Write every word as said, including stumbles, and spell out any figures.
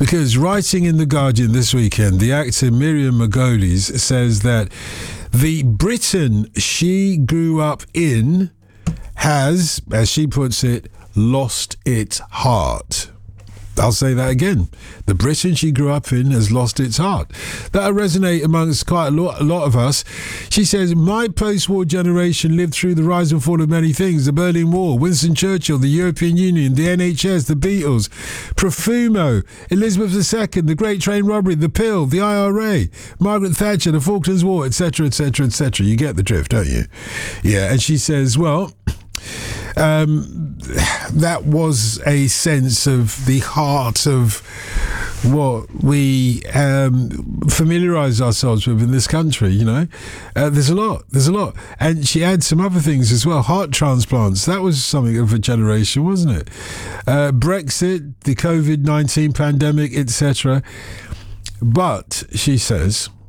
Because writing in The Guardian this weekend, the actor Miriam Margolyes says that the Britain she grew up in has, as she puts it, lost its heart. I'll say that again. The Britain she grew up in has lost its heart. That'll resonate amongst quite a lot, a lot of us. She says, my post-war generation lived through the rise and fall of many things. The Berlin Wall, Winston Churchill, the European Union, the N H S, the Beatles, Profumo, Elizabeth the Second, the Great Train Robbery, the Pill, the I R A, Margaret Thatcher, the Falklands War, et cetera, et cetera, et cetera. You get the drift, don't you? Yeah, and she says, well... Um, that was a sense of the heart of what we um, familiarise ourselves with in this country, you know. Uh, there's a lot, there's a lot. And she adds some other things as well. Heart transplants, that was something of a generation, wasn't it? Uh, Brexit, the covid nineteen pandemic, et cetera. But, she says...